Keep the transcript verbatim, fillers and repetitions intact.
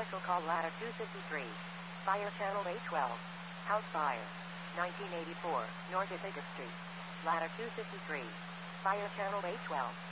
Special call ladder two fifty-three. Fire channel A twelve. House fire. nineteen eighty-four, North Ithaca Street. Ladder two fifty-three. Fire channel A twelve.